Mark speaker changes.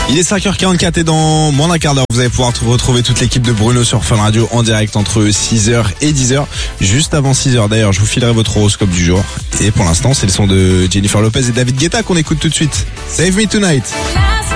Speaker 1: Il est 5h44 et dans moins d'un quart d'heure, vous allez pouvoir retrouver toute l'équipe de Bruno sur Fun Radio en direct entre 6h et 10h. Juste avant 6h d'ailleurs, je vous filerai votre horoscope du jour. Et pour l'instant, c'est le son de Jennifer Lopez et David Guetta qu'on écoute tout de suite. Save Me Tonight.